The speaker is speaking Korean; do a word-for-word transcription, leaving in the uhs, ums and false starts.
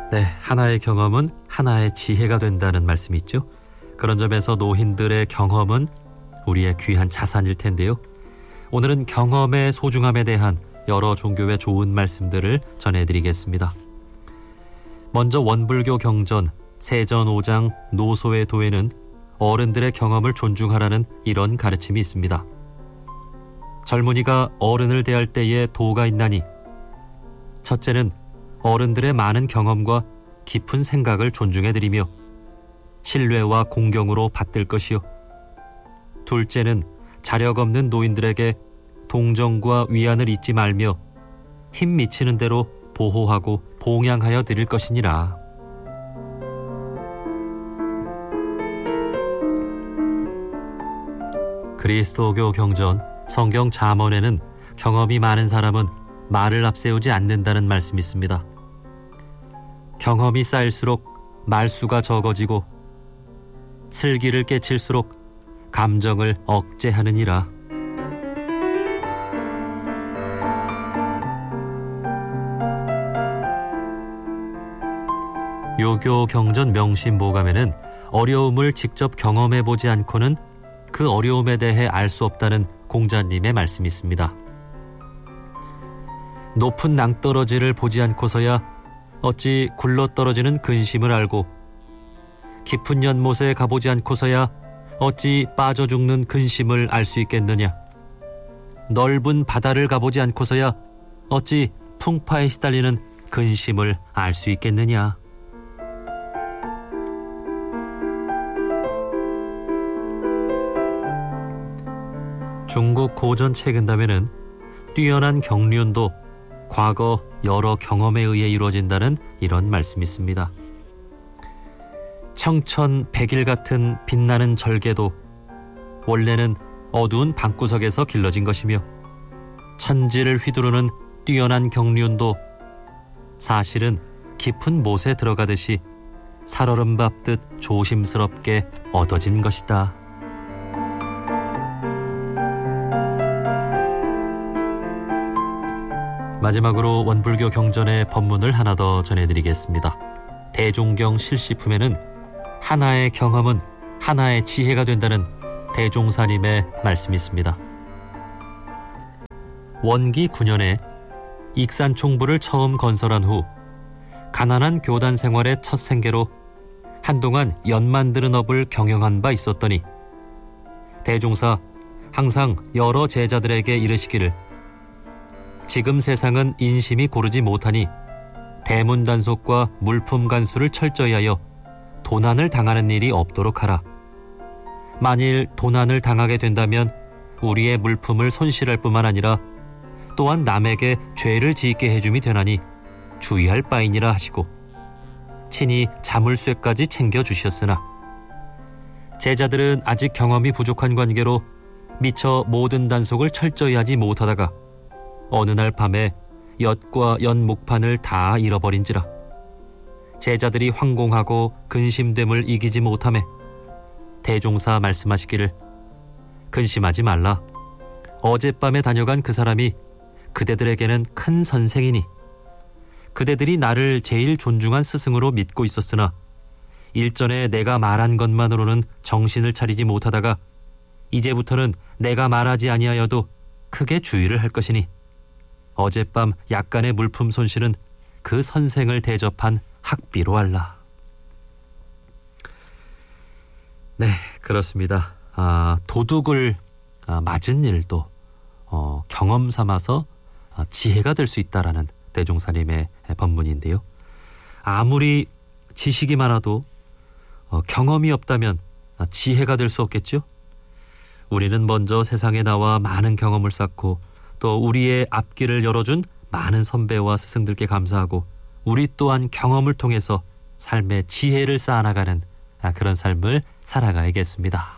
네, 하나의 경험은 하나의 지혜가 된다는 말씀이 있죠. 그런 점에서 노인들의 경험은 우리의 귀한 자산일 텐데요. 오늘은 경험의 소중함에 대한 여러 종교의 좋은 말씀들을 전해드리겠습니다. 먼저 원불교 경전 세전 오 장 노소의 도에는 어른들의 경험을 존중하라는 이런 가르침이 있습니다. 젊은이가 어른을 대할 때에 도가 있나니 첫째는 어른들의 많은 경험과 깊은 생각을 존중해드리며 신뢰와 공경으로 받들 것이요. 둘째는 자력 없는 노인들에게 동정과 위안을 잊지 말며 힘 미치는 대로 보호하고 봉양하여 드릴 것이니라. 그리스도교 경전 성경 잠언에는 경험이 많은 사람은 말을 앞세우지 않는다는 말씀이 있습니다. 경험이 쌓일수록 말수가 적어지고 슬기를 깨칠수록 감정을 억제하느니라. 요교 경전 명심보감에는 어려움을 직접 경험해보지 않고는 그 어려움에 대해 알 수 없다는 공자님의 말씀이 있습니다. 높은 낭떠러지를 보지 않고서야 어찌 굴러떨어지는 근심을 알고, 깊은 연못에 가보지 않고서야 어찌 빠져 죽는 근심을 알 수 있겠느냐. 넓은 바다를 가보지 않고서야 어찌 풍파에 시달리는 근심을 알 수 있겠느냐. 중국 고전 책은담에는 뛰어난 경륜도 과거 여러 경험에 의해 이루어진다는 이런 말씀이 있습니다. 청천백일 같은 빛나는 절개도 원래는 어두운 방구석에서 길러진 것이며, 천지를 휘두르는 뛰어난 경륜도 사실은 깊은 못에 들어가듯이 살얼음 밟듯 조심스럽게 얻어진 것이다. 마지막으로 원불교 경전의 법문을 하나 더 전해드리겠습니다. 대종경 실시품에는 하나의 경험은 하나의 지혜가 된다는 대종사님의 말씀이 있습니다. 원기 구 년에 익산총부를 처음 건설한 후 가난한 교단 생활의 첫 생계로 한동안 연 만드는 업을 경영한 바 있었더니 대종사 항상 여러 제자들에게 이르시기를, 지금 세상은 인심이 고르지 못하니 대문단속과 물품 간수를 철저히 하여 도난을 당하는 일이 없도록 하라. 만일 도난을 당하게 된다면 우리의 물품을 손실할 뿐만 아니라 또한 남에게 죄를 지게 해줌이 되나니 주의할 바이니라 하시고, 친히 자물쇠까지 챙겨주셨으나 제자들은 아직 경험이 부족한 관계로 미처 모든 단속을 철저히 하지 못하다가 어느 날 밤에 엿과 연 목판을 다 잃어버린지라 제자들이 황공하고 근심됨을 이기지 못하매 대종사 말씀하시기를, 근심하지 말라. 어젯밤에 다녀간 그 사람이 그대들에게는 큰 선생이니 그대들이 나를 제일 존중한 스승으로 믿고 있었으나 일전에 내가 말한 것만으로는 정신을 차리지 못하다가 이제부터는 내가 말하지 아니하여도 크게 주의를 할 것이니 어젯밤 약간의 물품 손실은 그 선생을 대접한 학비로 할라. 네, 그렇습니다. 아, 도둑을 아, 맞은 일도 어, 경험 삼아서 아, 지혜가 될 수 있다라는 대종사님의 법문인데요. 아무리 지식이 많아도 어, 경험이 없다면 아, 지혜가 될 수 없겠죠. 우리는 먼저 세상에 나와 많은 경험을 쌓고 또 우리의 앞길을 열어준 많은 선배와 스승들께 감사하고 우리 또한 경험을 통해서 삶의 지혜를 쌓아나가는 그런 삶을 살아가야겠습니다.